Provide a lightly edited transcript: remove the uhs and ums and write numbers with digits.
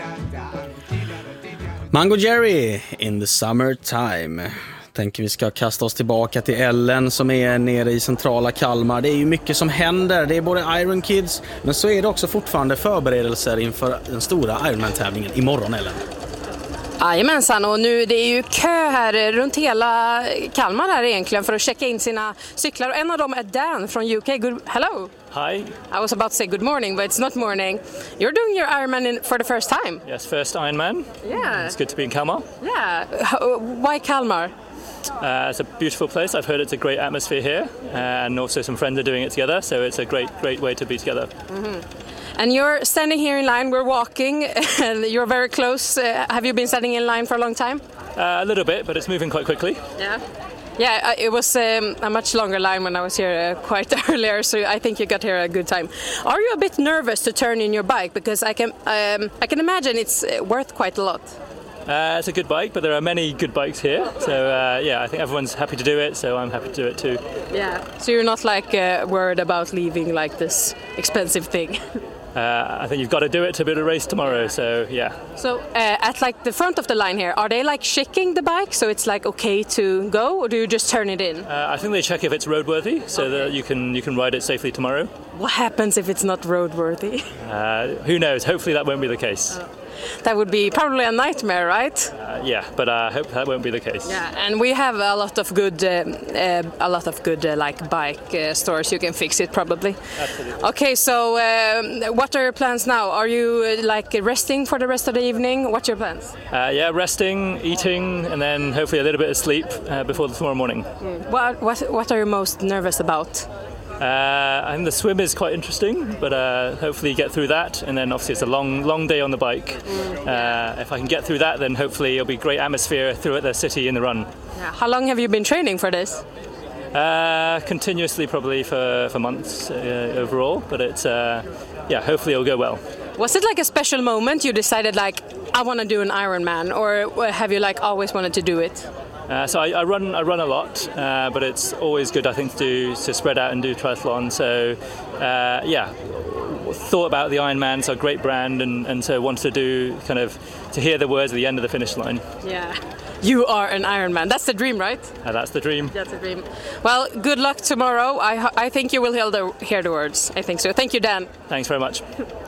Mango Jerry in the summertime. Tänker vi ska kasta oss tillbaka till Ellen som är nere i centrala Kalmar. Det är ju mycket som händer. Det är både Iron Kids, men så är det också fortfarande förberedelser inför den stora Ironman-tävlingen imorgon, Ellen. Jajamensan, och nu det är ju kö här runt hela Kalmar här egentligen för att checka in sina cyklar. Och en av dem är Dan från UK. Hello! Hi. I was about to say good morning, but it's not morning. You're doing your Ironman for the first time. Yes, first Ironman. Yeah. It's good to be in Kalmar. Yeah. Why Kalmar? It's a beautiful place. I've heard it's a great atmosphere here, and also some friends are doing it together, so it's a great way to be together. Mm-hmm. And you're standing here in line, we're walking, and you're very close. Have you been standing in line for a long time? A little bit, but it's moving quite quickly. Yeah, it was a much longer line when I was here quite earlier, so I think you got here a good time. Are you a bit nervous to turn in your bike? Because I can imagine it's worth quite a lot. It's a good bike, but there are many good bikes here. So I think everyone's happy to do it, so I'm happy to do it too. Yeah, so you're not like worried about leaving like this expensive thing? I think you've got to do it to be able to race tomorrow, so yeah. So at like the front of the line here, are they like checking the bike so it's like okay to go, or do you just turn it in? I think they check if it's roadworthy, so that you can ride it safely tomorrow. What happens if it's not roadworthy? Who knows? Hopefully that won't be the case. That would be probably a nightmare, right? But I hope that won't be the case. Yeah, and we have a lot of good like bike stores. You can fix it probably. Absolutely. Okay, so what are your plans now? Are you like resting for the rest of the evening? What's your plans? Resting, eating, and then hopefully a little bit of sleep before tomorrow morning. What are you most nervous about? I think the swim is quite interesting, but hopefully get through that, and then obviously it's a long day on the bike. If I can get through that, then hopefully it'll be great atmosphere throughout the city in the run. Yeah. How long have you been training for this? Continuously, probably for months overall, but it's hopefully it'll go well. Was it like a special moment you decided like I want to do an Ironman, or have you like always wanted to do it? So I run a lot, but it's always good, I think, to spread out and do triathlon. So thought about the Ironman, so a great brand, and so wanted to do to hear the words at the end of the finish line. Yeah, you are an Ironman. That's the dream, right? That's the dream. That's the dream. Well, good luck tomorrow. I think you will hear the words. I think so. Thank you, Dan. Thanks very much.